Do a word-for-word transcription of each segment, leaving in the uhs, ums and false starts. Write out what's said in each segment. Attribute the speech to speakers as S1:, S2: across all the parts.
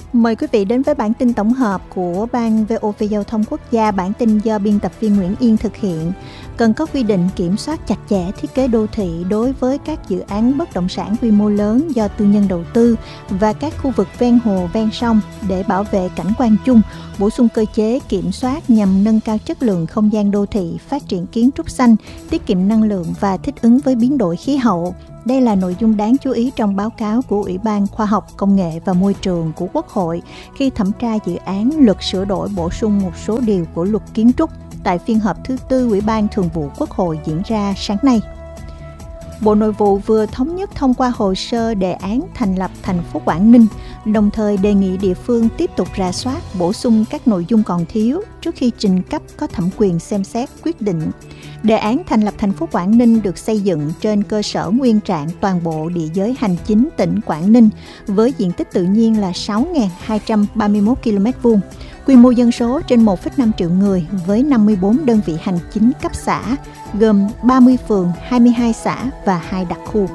S1: Mời quý vị đến với bản tin tổng hợp của Ban vê o vê Giao thông Quốc gia. Bản tin do biên tập viên Nguyễn Yên thực hiện. Cần có quy định kiểm soát chặt chẽ thiết kế đô thị đối với các dự án bất động sản quy mô lớn do tư nhân đầu tư và các khu vực ven hồ, ven sông để bảo vệ cảnh quan chung, bổ sung cơ chế kiểm soát nhằm nâng cao chất lượng không gian đô thị, phát triển kiến trúc xanh, tiết kiệm năng lượng và thích ứng với biến đổi khí hậu. Đây là nội dung đáng chú ý trong báo cáo của Ủy ban Khoa học, Công nghệ và Môi trường của Quốc hội khi thẩm tra dự án luật sửa đổi bổ sung một số điều của luật kiến trúc tại phiên họp thứ tư Ủy ban Thường vụ Quốc hội diễn ra sáng nay. Bộ Nội vụ vừa thống nhất thông qua hồ sơ đề án thành lập thành phố Quảng Ninh, đồng thời đề nghị địa phương tiếp tục rà soát, bổ sung các nội dung còn thiếu trước khi trình cấp có thẩm quyền xem xét quyết định. Đề án thành lập thành phố Quảng Ninh được xây dựng trên cơ sở nguyên trạng toàn bộ địa giới hành chính tỉnh Quảng Ninh với diện tích tự nhiên là sáu nghìn hai trăm ba mươi mốt ki lô mét vuông, quy mô dân số trên một phẩy năm triệu người với năm mươi bốn đơn vị hành chính cấp xã, gồm ba mươi phường, hai mươi hai xã và hai đặc khu.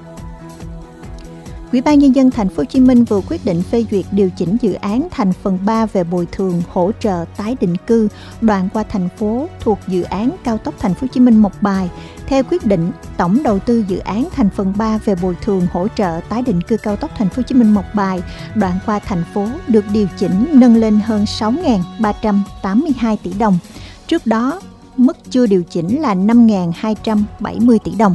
S1: Ủy ban Nhân dân Thành phố Hồ Chí Minh vừa quyết định phê duyệt điều chỉnh dự án thành phần ba về bồi thường hỗ trợ tái định cư đoạn qua thành phố thuộc dự án cao tốc Thành phố Hồ Chí Minh - Mộc Bài. Theo quyết định, tổng đầu tư dự án thành phần ba về bồi thường hỗ trợ tái định cư cao tốc Thành phố Hồ Chí Minh - Mộc Bài đoạn qua thành phố được điều chỉnh nâng lên hơn sáu nghìn ba trăm tám mươi hai tỷ đồng. Trước đó, mức chưa điều chỉnh là năm nghìn hai trăm bảy mươi tỷ đồng.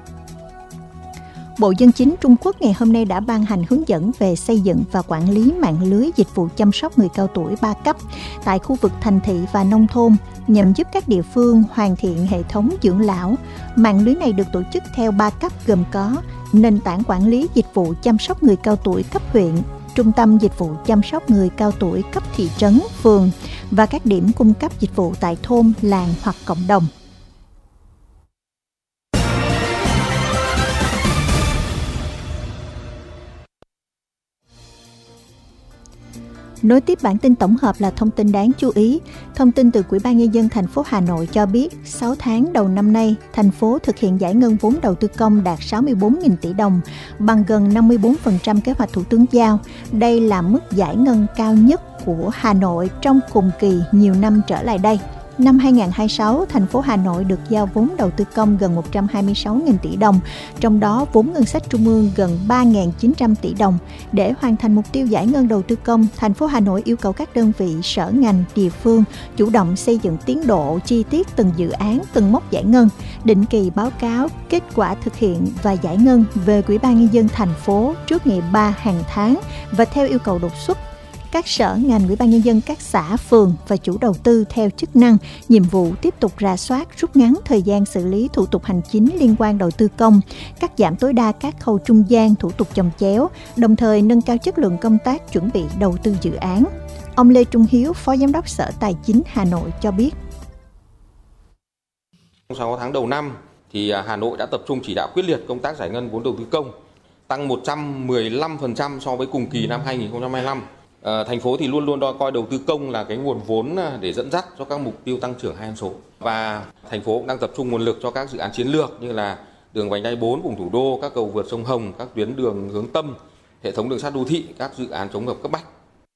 S1: Bộ Dân chính Trung Quốc ngày hôm nay đã ban hành hướng dẫn về xây dựng và quản lý mạng lưới dịch vụ chăm sóc người cao tuổi ba cấp tại khu vực thành thị và nông thôn nhằm giúp các địa phương hoàn thiện hệ thống dưỡng lão. Mạng lưới này được tổ chức theo ba cấp gồm có nền tảng quản lý dịch vụ chăm sóc người cao tuổi cấp huyện, trung tâm dịch vụ chăm sóc người cao tuổi cấp thị trấn, phường và các điểm cung cấp dịch vụ tại thôn, làng hoặc cộng đồng. Nối tiếp bản tin tổng hợp là thông tin đáng chú ý. Thông tin từ Ủy ban Nhân dân thành phố Hà Nội cho biết, sáu tháng đầu năm nay, thành phố thực hiện giải ngân vốn đầu tư công đạt sáu mươi bốn nghìn tỷ đồng, bằng gần năm mươi bốn phần trăm kế hoạch Thủ tướng giao. Đây là mức giải ngân cao nhất của Hà Nội trong cùng kỳ nhiều năm trở lại đây. Năm hai nghìn không trăm hai mươi sáu, thành phố Hà Nội được giao vốn đầu tư công gần một trăm hai mươi sáu nghìn tỷ đồng, trong đó vốn ngân sách trung ương gần ba nghìn chín trăm tỷ đồng. Để hoàn thành mục tiêu giải ngân đầu tư công, thành phố Hà Nội yêu cầu các đơn vị, sở ngành, địa phương chủ động xây dựng tiến độ chi tiết từng dự án, từng mốc giải ngân, định kỳ báo cáo kết quả thực hiện và giải ngân về Ủy ban Nhân dân thành phố trước ngày ba hàng tháng và theo yêu cầu đột xuất. Các sở ngành, Ủy ban Nhân dân các xã, phường và chủ đầu tư theo chức năng, nhiệm vụ tiếp tục rà soát, rút ngắn thời gian xử lý thủ tục hành chính liên quan đầu tư công, cắt giảm tối đa các khâu trung gian, thủ tục chồng chéo, đồng thời nâng cao chất lượng công tác chuẩn bị đầu tư dự án. Ông Lê Trung Hiếu, Phó Giám đốc Sở Tài chính Hà Nội cho biết.
S2: Trong sáu tháng đầu năm, thì Hà Nội đã tập trung chỉ đạo quyết liệt công tác giải ngân vốn đầu tư công, tăng một trăm mười lăm phần trăm so với cùng kỳ năm hai nghìn không trăm hai mươi lăm. À, thành phố thì luôn luôn đo coi đầu tư công là cái nguồn vốn để dẫn dắt cho các mục tiêu tăng trưởng hai con số. Và thành phố cũng đang tập trung nguồn lực cho các dự án chiến lược như là đường vành đai bốn vùng thủ đô, các cầu vượt sông Hồng, các tuyến đường hướng tâm, hệ thống đường sắt đô thị, các dự án chống ngập cấp bách.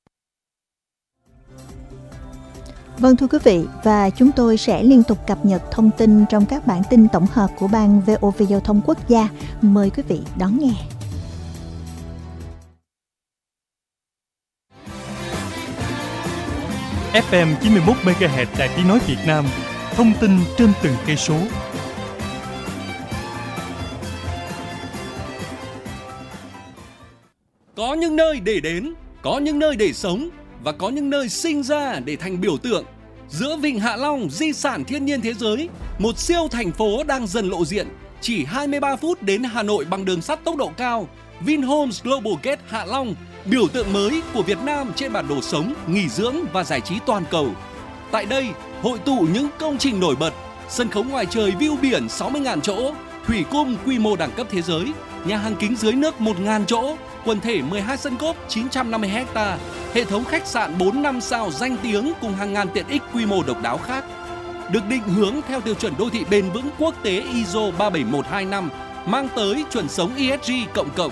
S1: Vâng thưa quý vị, và chúng tôi sẽ liên tục cập nhật thông tin trong các bản tin tổng hợp của Ban vê o vê Giao thông Quốc gia. Mời quý vị đón nghe.
S3: ép em chín mươi mốt mê ga héc Đài Tiếng nói Việt Nam, thông tin trên từng cây số.
S4: Có những nơi để đến, có những nơi để sống và có những nơi sinh ra để thành biểu tượng. Giữa Vịnh Hạ Long, di sản thiên nhiên thế giới, một siêu thành phố đang dần lộ diện. Chỉ hai mươi ba phút đến Hà Nội bằng đường sắt tốc độ cao. Vinhomes Global Gate Hạ Long, biểu tượng mới của Việt Nam trên bản đồ sống, nghỉ dưỡng và giải trí toàn cầu. Tại đây, hội tụ những công trình nổi bật, sân khấu ngoài trời view biển sáu mươi nghìn chỗ, thủy cung quy mô đẳng cấp thế giới, nhà hàng kính dưới nước một nghìn chỗ, quần thể mười hai sân golf chín trăm năm mươi héc ta, hệ thống khách sạn bốn năm sao danh tiếng cùng hàng ngàn tiện ích quy mô độc đáo khác. Được định hướng theo tiêu chuẩn đô thị bền vững quốc tế i ét o ba bảy một hai năm, mang tới chuẩn sống e ét giê cộng cộng,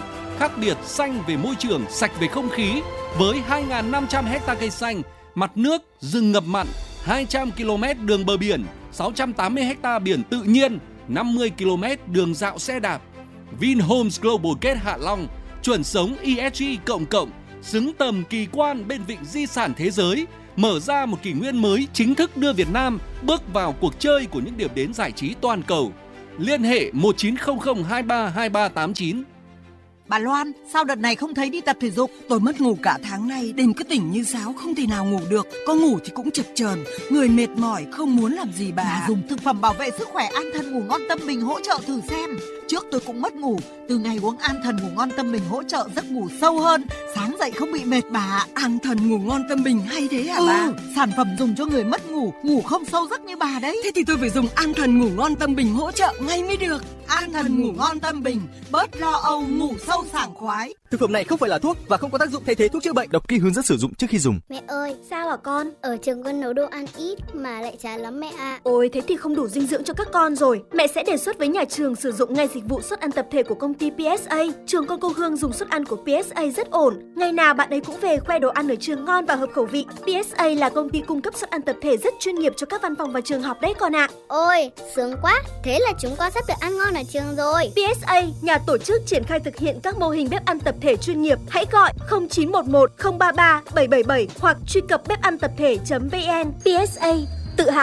S4: khác biệt, xanh về môi trường, sạch về không khí, với hai nghìn năm trăm héc-ta cây xanh, mặt nước, rừng ngập mặn, hai trăm ki lô mét đường bờ biển, sáu trăm tám mươi héc-ta biển tự nhiên, năm mươi ki lô mét đường dạo xe đạp. Vinhomes Global Gate Hạ Long, chuẩn sống E S G cộng cộng, xứng tầm kỳ quan bên vịnh di sản thế giới, mở ra một kỷ nguyên mới, chính thức đưa Việt Nam bước vào cuộc chơi của những điểm đến giải trí toàn cầu. Liên hệ một chín không không hai ba hai ba tám chín.
S5: Bà Loan, sao đợt này không thấy đi tập thể dục? Tôi mất ngủ cả tháng nay, đêm cứ tỉnh như sáo, không thể nào ngủ được. Có ngủ thì cũng chập chờn, người mệt mỏi, không muốn làm gì bà.
S6: Bà dùng thực phẩm bảo vệ sức khỏe An Thần Ngủ Ngon Tâm Bình hỗ trợ thử xem. Trước tôi cũng mất ngủ, từ ngày uống An Thần Ngủ Ngon Tâm Bình hỗ trợ giấc ngủ sâu hơn, sáng dậy không bị mệt bà.
S5: An Thần Ngủ Ngon Tâm Bình hay thế hả
S6: ừ,
S5: bà?
S6: Sản phẩm dùng cho người mất ngủ, ngủ không sâu giấc như bà đấy.
S5: Thế thì tôi phải dùng An Thần Ngủ Ngon Tâm Bình hỗ trợ ngay mới được.
S6: An Thần Ngủ Ngon Tâm Bình, bớt lo âu, ngủ sâu sảng khoái.
S7: Thực phẩm này không phải là thuốc và không có tác dụng thay thế thuốc chữa bệnh. Đọc kỹ hướng dẫn sử dụng trước khi dùng.
S8: Mẹ ơi, sao hả con? Ở trường con nấu đồ ăn ít mà lại chán lắm mẹ ạ. À.
S9: Ôi, thế thì không đủ dinh dưỡng cho các con rồi. Mẹ sẽ đề xuất với nhà trường sử dụng ngay dịch vụ suất ăn tập thể của công ty pê ét a. Trường con cô Hương dùng suất ăn của pê ét a rất ổn. Ngày nào bạn ấy cũng về khoe đồ ăn ở trường ngon và hợp khẩu vị. pê ét a là công ty cung cấp suất ăn tập thể rất chuyên nghiệp cho các văn phòng và trường học đấy con ạ. À.
S8: Ôi, sướng quá. Thế là chúng con sắp được ăn ngon ở trường rồi.
S9: pê ét a, nhà tổ chức triển khai thực hiện các mô hình bếp ăn tập thể chuyên nghiệp. Hãy gọi không chín một một không ba ba bảy bảy bảy hoặc truy cập bếp ăn tập thể chấm vn. pê ét a tự hào